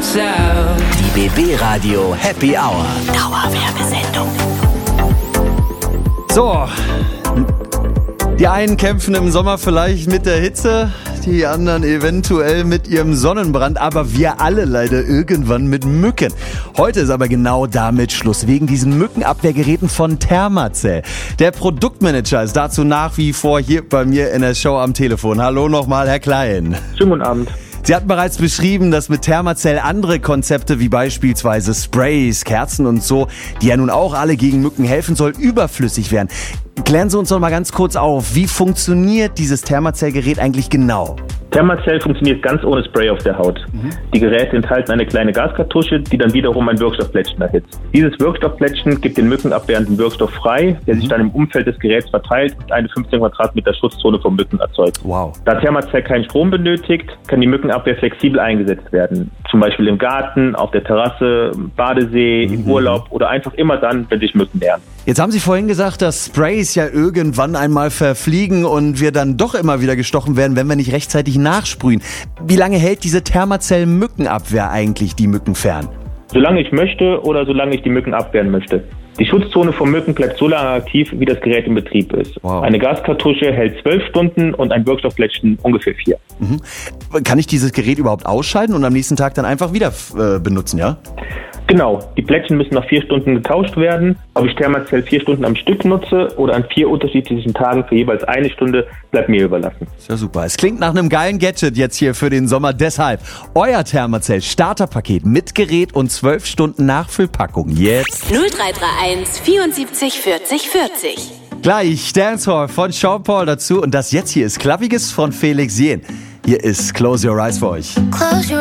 Sound. Die BB Radio Happy Hour. Dauerwerbesendung. So, die einen kämpfen im Sommer vielleicht mit der Hitze, die anderen eventuell mit ihrem Sonnenbrand, aber wir alle leider irgendwann mit Mücken. Heute ist aber genau damit Schluss, wegen diesen Mückenabwehrgeräten von Thermacell. Der Produktmanager ist dazu nach wie vor hier bei mir in der Show am Telefon. Hallo nochmal, Herr Klein. Schönen guten Abend. Sie hatten bereits beschrieben, dass mit Thermacell andere Konzepte wie beispielsweise Sprays, Kerzen und so, die ja nun auch alle gegen Mücken helfen soll, überflüssig werden. Klären Sie uns doch mal ganz kurz auf, wie funktioniert dieses Thermacell-Gerät eigentlich genau? Thermacell funktioniert ganz ohne Spray auf der Haut. Die Geräte enthalten eine kleine Gaskartusche, die dann wiederum ein Wirkstoffplättchen erhitzt. Dieses Wirkstoffplättchen gibt den mückenabwehrenden Wirkstoff frei, der sich dann im Umfeld des Geräts verteilt und eine 15 Quadratmeter Schutzzone vor Mücken erzeugt. Wow. Da Thermacell keinen Strom benötigt, kann die Mückenabwehr flexibel eingesetzt werden. Zum Beispiel im Garten, auf der Terrasse, im Badesee, im Urlaub oder einfach immer dann, wenn sich Mücken nähern. Jetzt haben Sie vorhin gesagt, dass Sprays ja irgendwann einmal verfliegen und wir dann doch immer wieder gestochen werden, wenn wir nicht rechtzeitig nachsprühen. Wie lange hält diese Thermacell-Mückenabwehr eigentlich die Mücken fern? Solange ich möchte oder solange ich die Mücken abwehren möchte. Die Schutzzone vor Mücken bleibt so lange aktiv, wie das Gerät in Betrieb ist. Wow. Eine Gaskartusche hält 12 Stunden und ein Wirkstoffplättchen ungefähr 4. Kann ich dieses Gerät überhaupt ausschalten und am nächsten Tag dann einfach wieder benutzen, ja? Genau, die Plättchen müssen nach 4 Stunden getauscht werden. Ob ich Thermacell 4 Stunden am Stück nutze oder an 4 unterschiedlichen Tagen für jeweils 1 Stunde, bleibt mir überlassen. Ist ja super. Es klingt nach einem geilen Gadget jetzt hier für den Sommer. Deshalb euer Thermacell Starterpaket mit Gerät und 12 Stunden Nachfüllpackung. Jetzt 0331 74 40 40. gleich Dancehall von Sean Paul dazu. Und das jetzt hier ist Klappiges von Felix Jähn. Hier ist Close Your Eyes für euch. Close your